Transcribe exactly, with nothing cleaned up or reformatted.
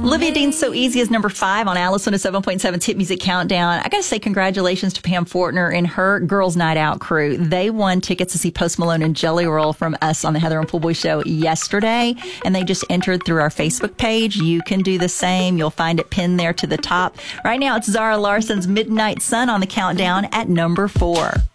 Olivia Dean's So Easy is number five on Alice one oh seven point seven Hit Music Countdown. I got to say congratulations to Pam Fortner and her Girls Night Out crew. They won tickets to see Post Malone and Jelly Roll from us on the Heather and Poolboy Show yesterday, and they just entered through our Facebook page. You can do the same. You'll find it pinned there to the top. Right now, it's Zara Larson's Midnight Sun on the countdown at number four.